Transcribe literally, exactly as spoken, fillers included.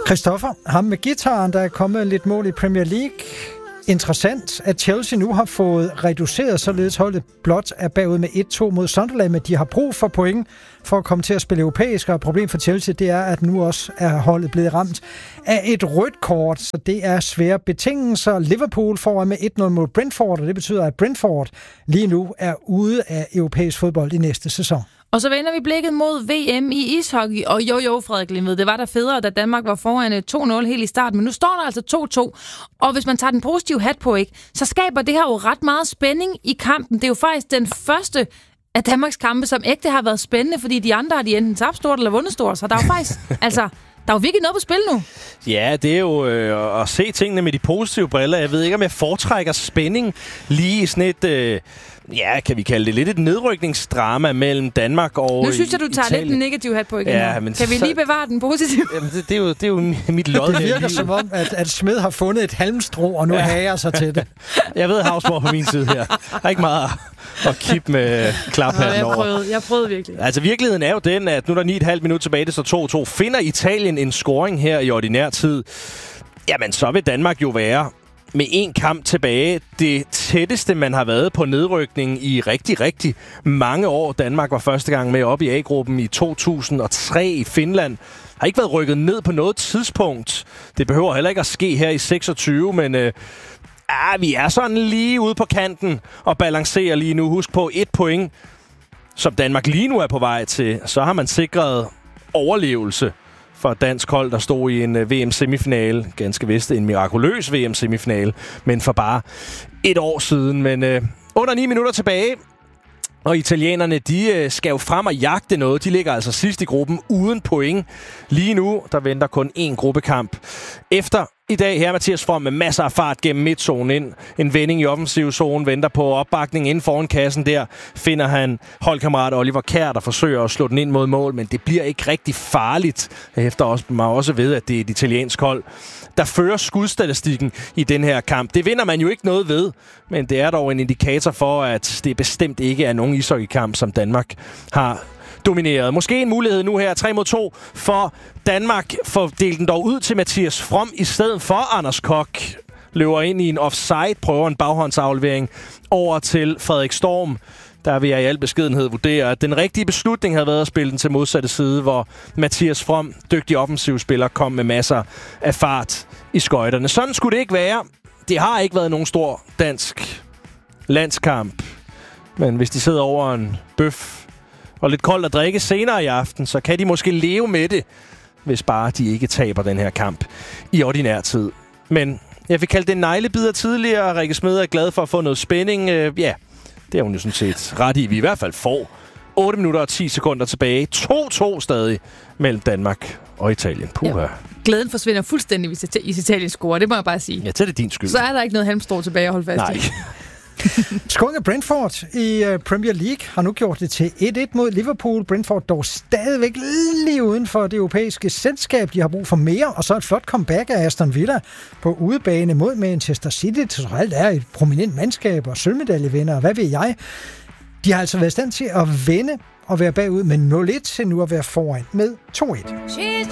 Christoffer, ham med guitaren, der er kommet lidt mål i Premier League. Interessant, at Chelsea nu har fået reduceret, således holdet blot er bagud med et to mod Sunderland, men de har brug for point for at komme til at spille europæisk, og problemet for Chelsea, det er, at nu også er holdet blevet ramt af et rødt kort, så det er svære betingelser. Liverpool får med et nul mod Brentford, og det betyder, at Brentford lige nu er ude af europæisk fodbold i næste sæson. Og så vender vi blikket mod V M i ishockey. Og jo, jo, Frederik Limved, det var der federe, da Danmark var foran to nul helt i starten. Men nu står der altså to to. Og hvis man tager den positive hat på, ikke, så skaber det her jo ret meget spænding i kampen. Det er jo faktisk den første af Danmarks kampe, som ægte har været spændende, fordi de andre har de enten tabt stort eller vundet stort. Så der er jo faktisk, altså, der er jo virkelig noget på spil nu. Ja, det er jo øh, at se tingene med de positive briller. Jeg ved ikke, om jeg foretrækker spænding lige i sådan et... Øh Ja, kan vi kalde det lidt et nedrykningsdrama mellem Danmark og Nu synes jeg, du tager Italien. lidt den negative hat på igen. Ja, men kan vi lige bevare den positive? Jamen, det, det, er jo, det er jo mit lod. Det virker som om, at, at Smed har fundet et halmstrå, og nu ja. hager sig til det. Jeg ved, Havsborg på min side her. Der er ikke meget at kippe med klaphatten over. Jeg prøvede, jeg prøvede virkelig. Altså, virkeligheden er jo den, at nu er der ni komma fem minutter tilbage, det står to to. Finder Italien en scoring her i ordinær tid, jamen så vil Danmark jo være med en kamp tilbage det tætteste, man har været på nedrykning i rigtig, rigtig mange år. Danmark var første gang med op i A-gruppen i to tusind og tre i Finland. Har ikke været rykket ned på noget tidspunkt. Det behøver heller ikke at ske her i seksogtyve, men øh, ah, vi er sådan lige ude på kanten og balancerer lige nu. Husk på et point, som Danmark lige nu er på vej til. Så har man sikret overlevelse for et dansk hold, der stod i en uh, V M-semifinale. Ganske vist en mirakuløs V M-semifinale, men for bare et år siden. Men uh, under ni minutter tilbage, og italienerne, de uh, skal jo frem og jagte noget. De ligger altså sidst i gruppen uden point. Lige nu, der venter kun én gruppekamp. Efter i dag her Mathias From med masser af fart gennem midtzonen ind. En vending i offensiv zone, venter på opbakning inden foran kassen der. Finder han holdkammerat Oliver Kjær, der forsøger at slå den ind mod mål, men det bliver ikke rigtig farligt. Efter også, man også ved, at det er et italiensk hold, der fører skudstatistikken i den her kamp. Det vinder man jo ikke noget ved, men det er dog en indikator for, at det bestemt ikke er nogen ishockeykamp, som Danmark har domineret. Måske en mulighed nu her, tre mod to for Danmark. For delt den dog ud til Mathias From i stedet for Anders Kok. Løber ind i en offside, prøver en baghåndsaflevering over til Frederik Storm. Der vil jeg i al beskedenhed vurdere, at den rigtige beslutning havde været at spille den til modsatte side, hvor Mathias From, dygtig offensiv spiller, kom med masser af fart i skøjterne. Sådan skulle det ikke være. Det har ikke været nogen stor dansk landskamp. Men hvis de sidder over en bøf og lidt koldt at drikke senere i aften, så kan de måske leve med det, hvis bare de ikke taber den her kamp i ordinær tid. Men jeg fik kaldt det en neglebider tidligere. Rikke Smed er glad for at få noget spænding. Uh, ja, det er hun jo sådan set ret i. Vi i hvert fald får otte minutter og ti sekunder tilbage. to to stadig mellem Danmark og Italien. Puha. Ja. Glæden forsvinder fuldstændig, hvis Italien scorer. Det må jeg bare sige. Ja, det er det din skyld. Så er der ikke noget halmstrå tilbage at holde fast Nej. i. Scoring Brentford i uh, Premier League har nu gjort det til et et mod Liverpool. Brentford dog stadigvæk lige uden for det europæiske selskab. De har brug for mere, og så et flot comeback af Aston Villa på udebane mod Manchester City. Det alt er et prominent mandskab og sølvmedaljevinder, og hvad ved jeg. De har altså været i stand til at vinde og være bagud med nul et til nu at være foran med to et.